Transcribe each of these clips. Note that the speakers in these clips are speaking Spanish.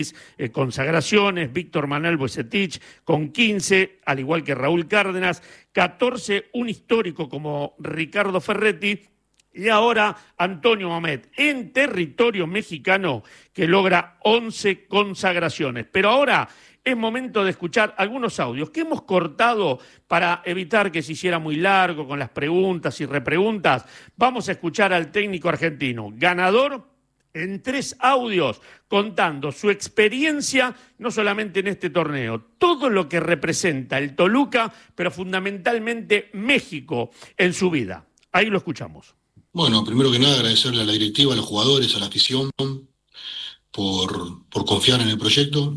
consagraciones, Víctor Manuel Vucetich con 15, al igual que Raúl Cárdenas, 14, un histórico como Ricardo Ferretti, y ahora Antonio Mamet, en territorio mexicano, que logra 11 consagraciones. Pero ahora es momento de escuchar algunos audios que hemos cortado para evitar que se hiciera muy largo con las preguntas y repreguntas. Vamos a escuchar al técnico argentino, ganador en 3 audios, contando su experiencia, no solamente en este torneo, todo lo que representa el Toluca, pero fundamentalmente México en su vida. Ahí lo escuchamos. Bueno, primero que nada agradecerle a la directiva, a los jugadores, a la afición, por confiar en el proyecto.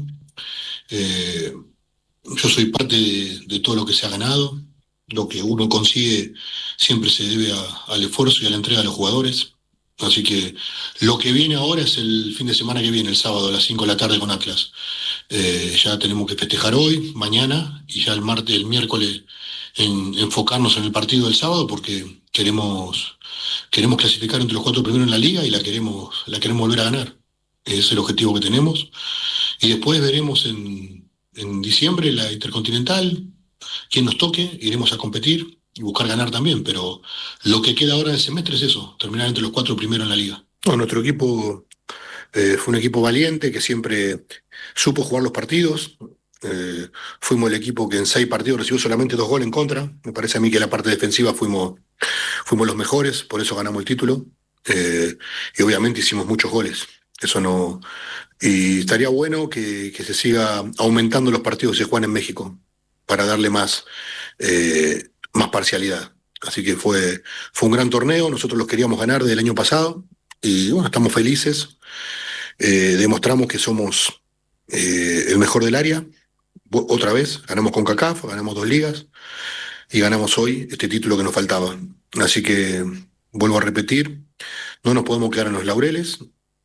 Yo soy parte de todo lo que se ha ganado. Lo que uno consigue siempre se debe al esfuerzo y a la entrega de los jugadores. Así que lo que viene ahora es el fin de semana que viene, el sábado a las 5 de la tarde con Atlas. Ya tenemos que festejar hoy, mañana y ya el martes, el miércoles enfocarnos en el partido del sábado porque queremos clasificar entre los 4 primeros en la liga y la queremos volver a ganar. Ese es el objetivo que tenemos. Y después veremos en diciembre la Intercontinental, quien nos toque, iremos a competir y buscar ganar también, pero lo que queda ahora del semestre es eso, terminar entre los 4 primeros en la liga. Bueno, nuestro equipo fue un equipo valiente que siempre supo jugar los partidos. Fuimos el equipo que en 6 partidos recibió solamente 2 goles en contra. Me parece a mí que en la parte defensiva fuimos los mejores, por eso ganamos el título. Y obviamente hicimos muchos goles. Eso no. Y estaría bueno que se siga aumentando los partidos que se juegan en México para darle más parcialidad. Así que fue un gran torneo, nosotros los queríamos ganar desde el año pasado y bueno, estamos felices. Demostramos que somos el mejor del área. Otra vez, ganamos CONCACAF, ganamos 2 ligas y ganamos hoy este título que nos faltaba. Así que, vuelvo a repetir, no nos podemos quedar en los laureles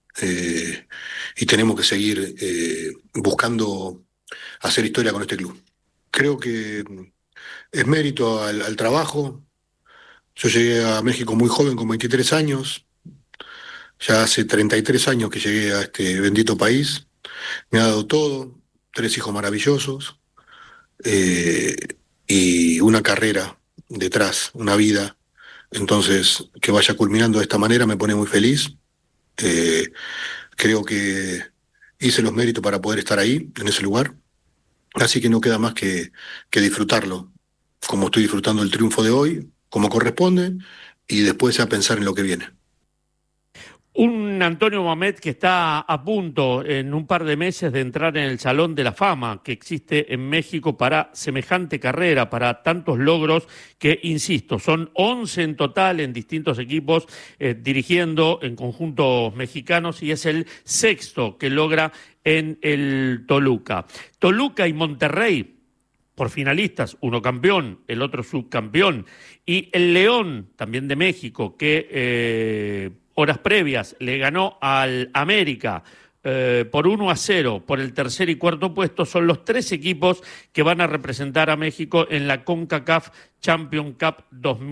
y tenemos que seguir buscando hacer historia con este club. Creo que es mérito al trabajo. Yo llegué a México muy joven, con 23 años. Ya hace 33 años que llegué a este bendito país. Me ha dado todo, 3 hijos maravillosos y una carrera detrás, una vida. Entonces, que vaya culminando de esta manera me pone muy feliz. Creo que hice los méritos para poder estar ahí, en ese lugar. Así que no queda más que disfrutarlo, como estoy disfrutando el triunfo de hoy, como corresponde, y después ya pensar en lo que viene. Un Antonio Mamet que está a punto en un par de meses de entrar en el Salón de la Fama que existe en México para semejante carrera, para tantos logros que, insisto, son 11 en total en distintos equipos dirigiendo en conjuntos mexicanos y es el 6º que logra en el Toluca. Toluca y Monterrey, por finalistas, uno campeón, el otro subcampeón, y el León, también de México, que horas previas le ganó al América por 1-0 por el tercer y cuarto puesto, son los 3 equipos que van a representar a México en la CONCACAF Champions Cup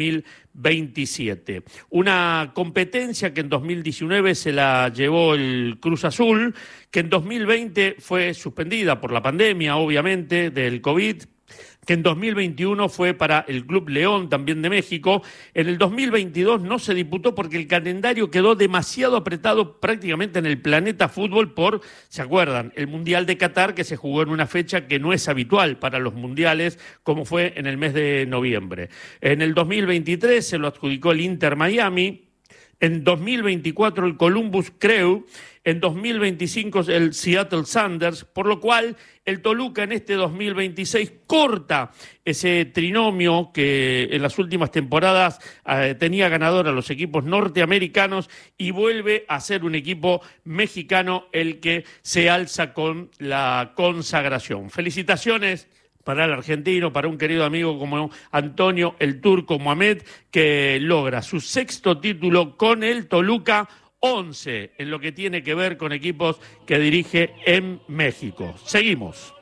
2027. Una competencia que en 2019 se la llevó el Cruz Azul, que en 2020 fue suspendida por la pandemia, obviamente, del COVID, que en 2021 fue para el Club León, también de México. En el 2022 no se disputó porque el calendario quedó demasiado apretado prácticamente en el planeta fútbol por, ¿se acuerdan?, el Mundial de Qatar, que se jugó en una fecha que no es habitual para los mundiales, como fue en el mes de noviembre. En el 2023 se lo adjudicó el Inter Miami, en 2024 el Columbus Crew, en 2025 el Seattle Sounders, por lo cual el Toluca en este 2026 corta ese trinomio que en las últimas temporadas tenía ganador a los equipos norteamericanos y vuelve a ser un equipo mexicano el que se alza con la consagración. Felicitaciones para el argentino, para un querido amigo como Antonio el Turco Mohamed, que logra su 6º título con el Toluca, 11 en lo que tiene que ver con equipos que dirige en México. Seguimos.